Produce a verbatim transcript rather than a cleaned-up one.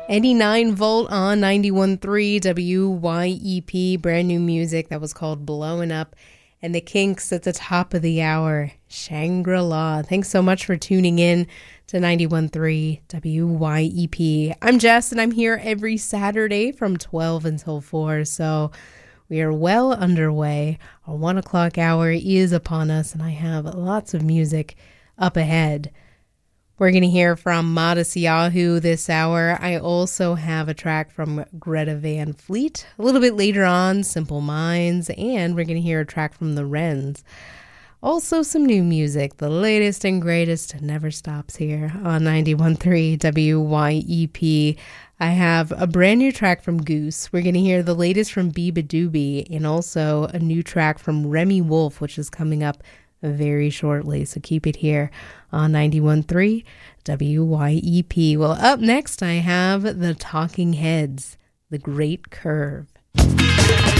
eighty-nine volt on ninety-one point three W Y E P. Brand new music that was called Blowing Up. And the Kinks at the top of the hour, Shangri-La. Thanks so much for tuning in to ninety-one point three W Y E P. I'm Jess, and I'm here every Saturday from twelve until four. So we are well underway. Our one o'clock hour is upon us, and I have lots of music up ahead. We're going to hear from Modest Yahoo this hour. I also have a track from Greta Van Fleet. A little bit later on, Simple Minds, and we're going to hear a track from the Wrens. Also some new music. The latest and greatest never stops here on ninety-one point three W Y E P. I have a brand new track from Goose. We're going to hear the latest from Biba Doobie, and also a new track from Remy Wolf, which is coming up very shortly, so keep it here on ninety-one point three W Y E P. Well, up next I have the Talking Heads, The Great Curve.